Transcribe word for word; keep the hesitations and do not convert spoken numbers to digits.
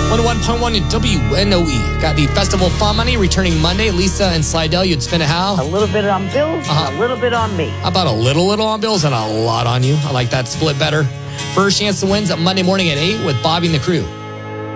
one oh one point one W N O E. Got the Festival Fun Money returning Monday. Lisa and Slidell, you'd spin it how? A little bit on Bills, Uh-huh. and a little bit on me. How about a little, little on Bills and a lot on you? I like that split better. First chance to win's at Monday morning at eight with Bobby and the crew.